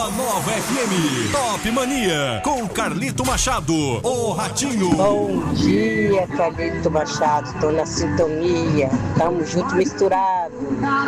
Na Nova FM, Top Mania, com Carlito Machado, o Ratinho. Bom dia, Carlito Machado, tô na sintonia, tamo junto misturado.